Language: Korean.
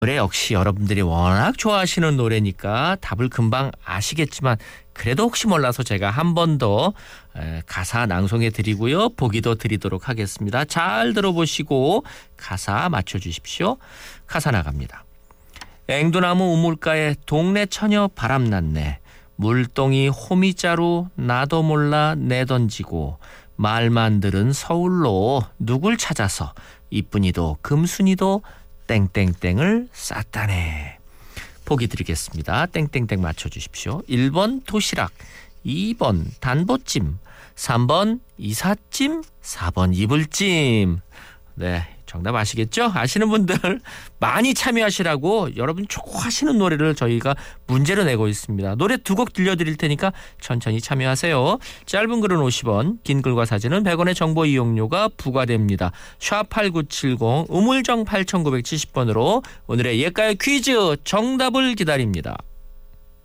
노래 역시 여러분들이 워낙 좋아하시는 노래니까 답을 금방 아시겠지만 그래도 혹시 몰라서 제가 한 번 더 가사 낭송해 드리고요. 보기도 드리도록 하겠습니다. 잘 들어보시고 가사 맞춰주십시오. 가사 나갑니다. 앵두나무 우물가에 동네 처녀 바람났네. 물동이 호미자루 나도 몰라 내던지고 말만 들은 서울로 누굴 찾아서 이쁜이도 금순이도 땡땡땡을 쌌다네. 보기 드리겠습니다. 땡땡땡 맞춰주십시오. 1번 도시락, 2번 단보찜, 3번 이삿짐, 4번 이불찜. 네, 정답 아시겠죠? 아시는 분들 많이 참여하시라고 여러분 좋아하시는 노래를 저희가 문제로 내고 있습니다. 노래 2곡 들려드릴 테니까 천천히 참여하세요. 짧은 글은 50원, 긴 글과 사진은 100원의 정보 이용료가 부과됩니다. 샵8970 우물정 8970번으로 오늘의 옛가요 퀴즈 정답을 기다립니다.